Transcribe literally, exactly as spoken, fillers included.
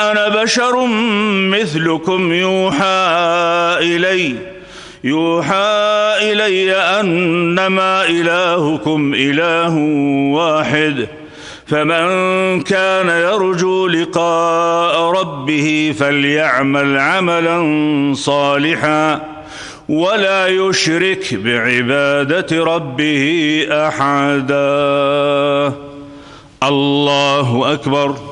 أنا بشر مثلكم يوحى إلي يوحى إلي أنما إلهكم إله واحد فمن كان يرجو لقاء ربه فليعمل عملا صالحا ولا يشرك بعبادة ربه أحدا. الله أكبر.